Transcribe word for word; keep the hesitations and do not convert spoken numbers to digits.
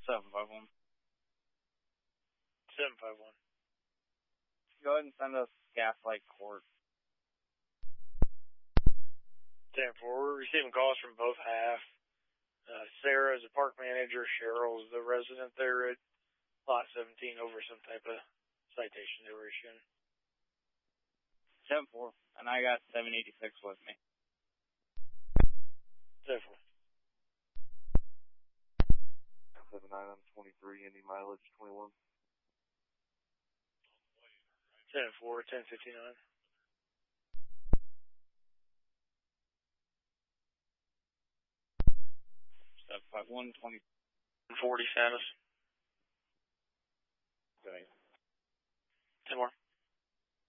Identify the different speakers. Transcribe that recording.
Speaker 1: seven five one.
Speaker 2: seven five one.
Speaker 1: Go ahead and send us Gaslight Court.
Speaker 2: ten four, we're receiving calls from both half. Uh, Sarah is a park manager. Cheryl is the resident there at Lot seventeen over some type of citation they were issuing.
Speaker 1: ten four, and I got seven eighty-six with me.
Speaker 2: ten four.
Speaker 3: seven nine on twenty-three, any mileage twenty-one.
Speaker 2: ten four, ten fifty-nine.
Speaker 1: seven five one, twenty
Speaker 2: forty status.
Speaker 1: Okay.
Speaker 2: ten more.